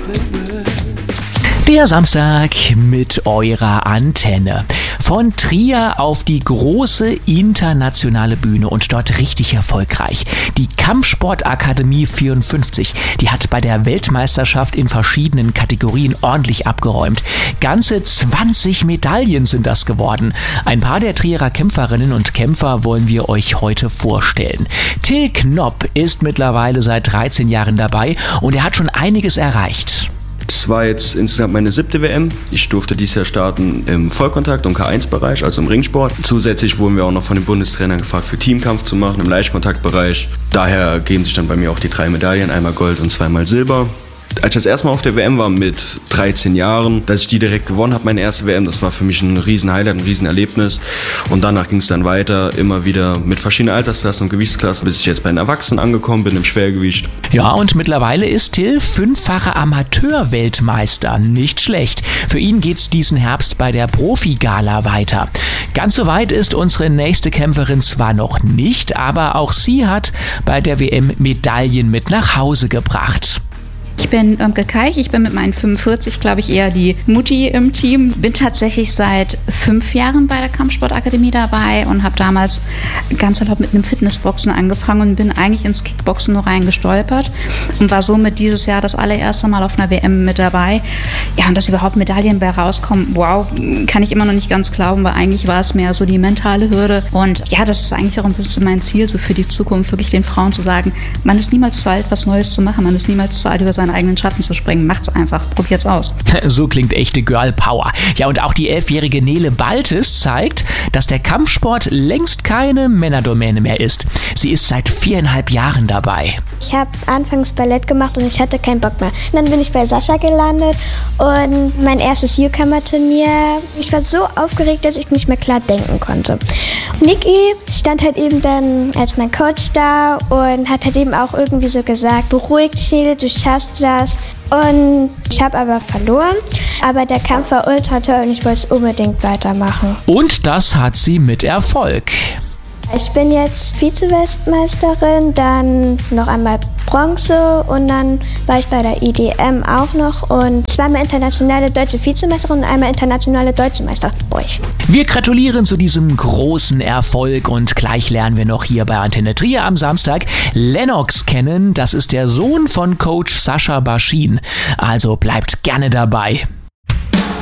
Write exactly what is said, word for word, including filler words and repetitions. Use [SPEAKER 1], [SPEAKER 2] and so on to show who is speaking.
[SPEAKER 1] Der Samstag mit eurer Antenne. Von Trier auf die große internationale Bühne und dort richtig erfolgreich. Die Kampfsportakademie vierundfünfzig, die hat bei der Weltmeisterschaft in verschiedenen Kategorien ordentlich abgeräumt. Ganze zwanzig Medaillen sind das geworden. Ein paar der Trierer Kämpferinnen und Kämpfer wollen wir euch heute vorstellen. Till Knopp ist mittlerweile seit dreizehn Jahren dabei und er hat schon einiges erreicht.
[SPEAKER 2] Es war jetzt insgesamt meine siebte W M. Ich durfte dieses Jahr starten im Vollkontakt- und K eins Bereich, also im Ringsport. Zusätzlich wurden wir auch noch von den Bundestrainern gefragt, für Teamkampf zu machen im Leichtkontaktbereich. Daher geben sich dann bei mir auch die drei Medaillen, einmal Gold und zweimal Silber. Als ich das erste Mal auf der W M war mit dreizehn Jahren, dass ich die direkt gewonnen habe, meine erste W M, das war für mich ein riesen Highlight, ein riesen Erlebnis. Und danach ging es dann weiter, immer wieder mit verschiedenen Altersklassen und Gewichtsklassen, bis ich jetzt bei den Erwachsenen angekommen bin, im Schwergewicht.
[SPEAKER 1] Ja, und mittlerweile ist Till fünffacher Amateur-Weltmeister. Nicht schlecht. Für ihn geht's diesen Herbst bei der Profi-Gala weiter. Ganz so weit ist unsere nächste Kämpferin zwar noch nicht, aber auch sie hat bei der W M Medaillen mit nach Hause gebracht.
[SPEAKER 3] Ich bin Imke Keich, ich bin mit meinen fünfundvierzig, glaube ich, eher die Mutti im Team. Bin tatsächlich seit fünf Jahren bei der Kampfsportakademie dabei und habe damals ganz erlaubt mit einem Fitnessboxen angefangen und bin eigentlich ins Kickboxen nur reingestolpert und war somit dieses Jahr das allererste Mal auf einer W M mit dabei. Ja, und dass überhaupt Medaillen bei rauskommen, wow, kann ich immer noch nicht ganz glauben, weil eigentlich war es mehr so die mentale Hürde. Und ja, das ist eigentlich auch ein bisschen mein Ziel, so für die Zukunft, wirklich den Frauen zu sagen, man ist niemals zu alt, was Neues zu machen, man ist niemals zu alt, über seine eigenen Schatten zu springen. Macht's einfach. Probiert's aus.
[SPEAKER 1] So klingt echte Girl Power. Ja, und auch die elfjährige Nele Baltes zeigt, dass der Kampfsport längst keine Männerdomäne mehr ist. Sie ist seit viereinhalb Jahren dabei.
[SPEAKER 4] Ich habe anfangs Ballett gemacht und ich hatte keinen Bock mehr. Und dann bin ich bei Sascha gelandet und mein erstes Newcomer-Turnier. Ich war so aufgeregt, dass ich nicht mehr klar denken konnte. Niki stand halt eben dann als mein Coach da und hat halt eben auch irgendwie so gesagt, beruhig dich, Nele, du schaffst das. Und ich habe aber verloren, aber der Kampf war ultra toll und ich wollte es unbedingt weitermachen.
[SPEAKER 1] Und das hat sie mit Erfolg.
[SPEAKER 4] Ich bin jetzt Vize-Weltmeisterin, dann noch einmal Bronze und dann war ich bei der I D M auch noch und zweimal internationale deutsche Vizemeisterin und einmal internationale deutsche Meister. Boah.
[SPEAKER 1] Wir gratulieren zu diesem großen Erfolg und gleich lernen wir noch hier bei Antenne Trier am Samstag Lennox kennen. Das ist der Sohn von Coach Sascha Baschin. Also bleibt gerne dabei.